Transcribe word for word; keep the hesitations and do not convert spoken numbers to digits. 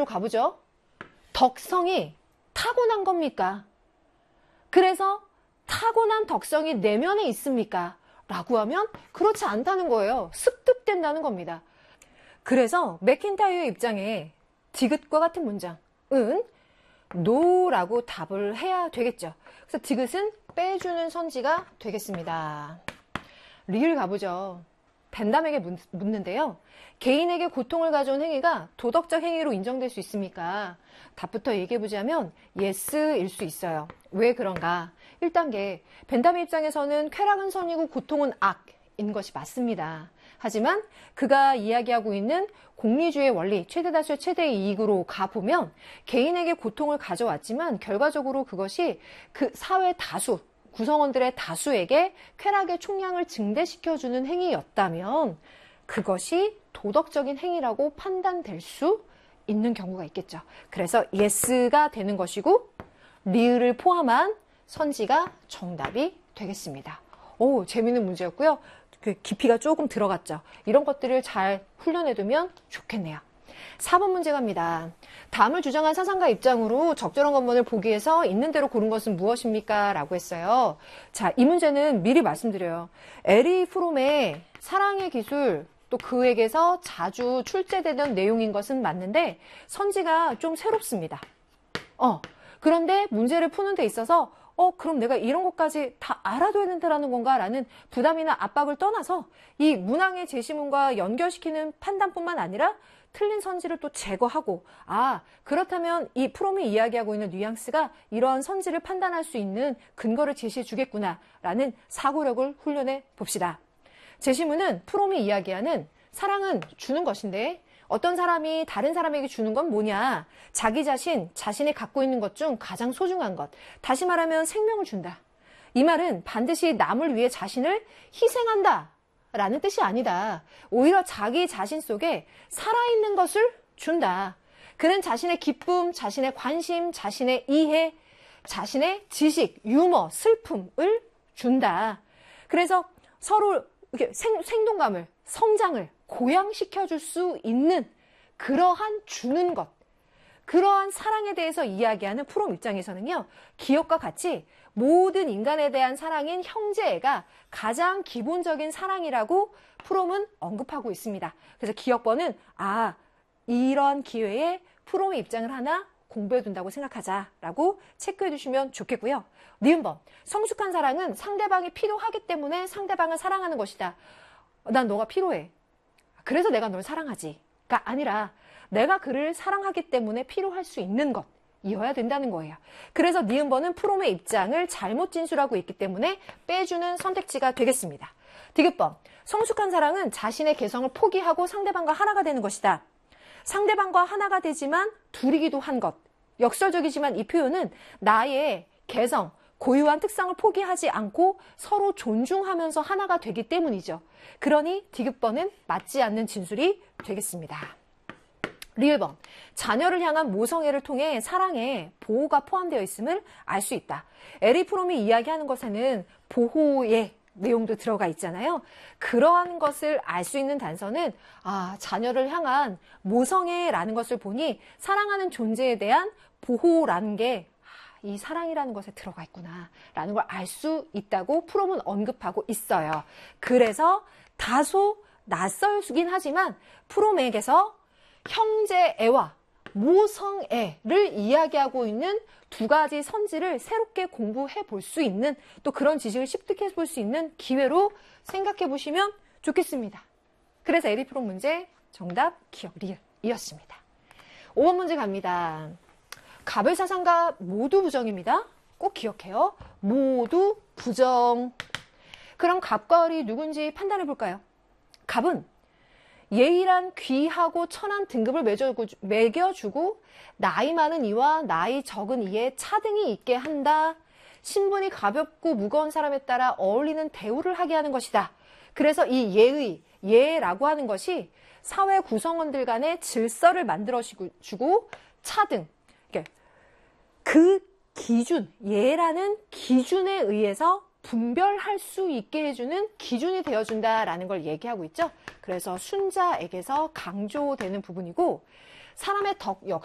가보죠. 덕성이 타고난 겁니까? 그래서 타고난 덕성이 내면에 있습니까? 라고 하면 그렇지 않다는 거예요. 습득된다는 겁니다. 그래서 맥킨타이어의 입장에 디귿과 같은 문장은 no라고 답을 해야 되겠죠. 그래서 디귿은 빼주는 선지가 되겠습니다. 리을 가보죠. 벤담에게 묻는데요. 개인에게 고통을 가져온 행위가 도덕적 행위로 인정될 수 있습니까? 답부터 얘기해보자면 yes일 수 있어요. 왜 그런가? 일 단계, 벤담의 입장에서는 쾌락은 선이고 고통은 악인 것이 맞습니다. 하지만 그가 이야기하고 있는 공리주의 원리, 최대 다수의 최대 이익으로 가보면 개인에게 고통을 가져왔지만 결과적으로 그것이 그 사회 다수, 구성원들의 다수에게 쾌락의 총량을 증대시켜주는 행위였다면 그것이 도덕적인 행위라고 판단될 수 있는 경우가 있겠죠. 그래서 yes가 되는 것이고 리을을 포함한 선지가 정답이 되겠습니다. 오, 재미있는 문제였고요. 그 깊이가 조금 들어갔죠. 이런 것들을 잘 훈련해두면 좋겠네요. 사 번 문제 갑니다. 다음을 주장한 사상가 입장으로 적절한 것만을 보기 위해서 있는 대로 고른 것은 무엇입니까? 라고 했어요. 자, 이 문제는 미리 말씀드려요. 에리 프롬의 사랑의 기술, 또 그에게서 자주 출제되던 내용인 것은 맞는데 선지가 좀 새롭습니다. 어, 그런데 문제를 푸는 데 있어서 어, 그럼 내가 이런 것까지 다 알아둬야 된다는 건가? 라는 부담이나 압박을 떠나서 이 문항의 제시문과 연결시키는 판단뿐만 아니라 틀린 선지를 또 제거하고, 아, 그렇다면 이 프롬이 이야기하고 있는 뉘앙스가 이러한 선지를 판단할 수 있는 근거를 제시해 주겠구나 라는 사고력을 훈련해 봅시다. 제시문은 프롬이 이야기하는 사랑은 주는 것인데 어떤 사람이 다른 사람에게 주는 건 뭐냐? 자기 자신, 자신이 갖고 있는 것 중 가장 소중한 것. 다시 말하면 생명을 준다. 이 말은 반드시 남을 위해 자신을 희생한다 라는 뜻이 아니다. 오히려 자기 자신 속에 살아있는 것을 준다. 그는 자신의 기쁨, 자신의 관심, 자신의 이해, 자신의 지식, 유머, 슬픔을 준다. 그래서 서로 이렇게 생, 생동감을, 성장을 고양시켜줄 수 있는 그러한 주는 것, 그러한 사랑에 대해서 이야기하는 프롬 입장에서는요, 기업과 같이 모든 인간에 대한 사랑인 형제애가 가장 기본적인 사랑이라고 프롬은 언급하고 있습니다. 그래서 기억번은 아, 이런 기회에 프롬의 입장을 하나 공부해둔다고 생각하자라고 체크해 주시면 좋겠고요. 니은번, 성숙한 사랑은 상대방이 필요하기 때문에 상대방을 사랑하는 것이다. 난 너가 필요해. 그래서 내가 널 사랑하지가 아니라 내가 그를 사랑하기 때문에 필요할 수 있는 것이어야 된다는 거예요. 그래서 니은번은 프롬의 입장을 잘못 진술하고 있기 때문에 빼주는 선택지가 되겠습니다. 디귿번, 성숙한 사랑은 자신의 개성을 포기하고 상대방과 하나가 되는 것이다. 상대방과 하나가 되지만 둘이기도 한 것. 역설적이지만 이 표현은 나의 개성, 고유한 특성을 포기하지 않고 서로 존중하면서 하나가 되기 때문이죠. 그러니 디귿번은 맞지 않는 진술이 되겠습니다. 리을번, 자녀를 향한 모성애를 통해 사랑에 보호가 포함되어 있음을 알 수 있다. 에리 프롬이 이야기하는 것에는 보호의 내용도 들어가 있잖아요. 그러한 것을 알 수 있는 단서는 아, 자녀를 향한 모성애라는 것을 보니 사랑하는 존재에 대한 보호라는 게 이 사랑이라는 것에 들어가 있구나 라는 걸 알 수 있다고 프롬은 언급하고 있어요. 그래서 다소 낯설긴 하지만 프롬에게서 형제애와 모성애를 이야기하고 있는 두 가지 선지를 새롭게 공부해 볼 수 있는 또 그런 지식을 습득해 볼 수 있는 기회로 생각해 보시면 좋겠습니다. 그래서 에리 프롬 문제 정답 기억 리을이었습니다. 오 번 문제 갑니다. 갑을 사상가 모두 부정입니다. 꼭 기억해요. 모두 부정. 그럼 갑과 을이 누군지 판단해 볼까요? 갑은 예의란 귀하고 천한 등급을 매겨주고, 매겨주고 나이 많은 이와 나이 적은 이에 차등이 있게 한다. 신분이 가볍고 무거운 사람에 따라 어울리는 대우를 하게 하는 것이다. 그래서 이 예의, 예라고 하는 것이 사회 구성원들 간의 질서를 만들어주고 차등, 그 기준, 예라는 기준에 의해서 분별할 수 있게 해주는 기준이 되어준다라는 걸 얘기하고 있죠. 그래서 순자에게서 강조되는 부분이고 사람의 덕, 역,